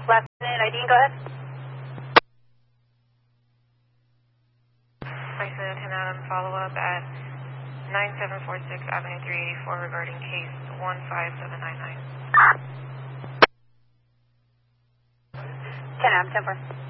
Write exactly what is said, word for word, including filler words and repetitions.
Last minute I D, go ahead. Bryson ten Adam, follow up at nine seven four six Avenue three eighty-four regarding case one five seven nine nine. ten Adam, ten four.